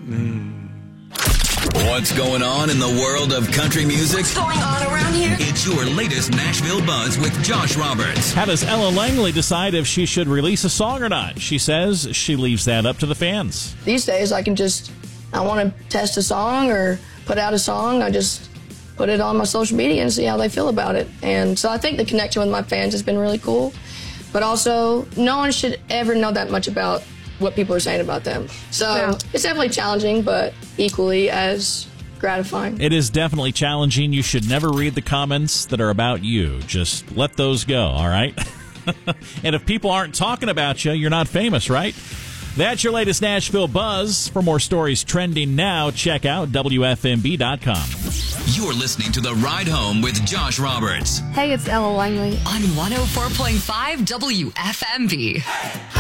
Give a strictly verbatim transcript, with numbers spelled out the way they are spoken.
What's going on in the world of country music? What's going on around here? It's your latest Nashville Buzz with Josh Roberts. How does Ella Langley decide if she should release a song or not? She says she leaves that up to the fans. These days, I can just, I want to test a song or put out a song, I just put it on my social media and see how they feel about it. And so I think the connection with my fans has been really cool. But also, no one should ever know that much about what people are saying about them. So yeah. It's definitely challenging, but equally as gratifying. It is definitely challenging. You should never read the comments that are about you. Just let those go, all right? And if people aren't talking about you, you're not famous, right? That's your latest Nashville Buzz. For more stories trending now, check out W F M B dot com. You're listening to The Ride Home with Josh Roberts. Hey, it's Ella Langley. On one oh four point five W F M B.